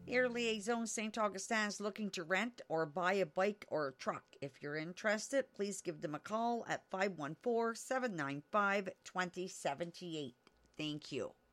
Air Liaison St. Augustin is looking to rent or buy a bike or a truck. If you're interested, please give them a call at 514-795-2078. Thank you.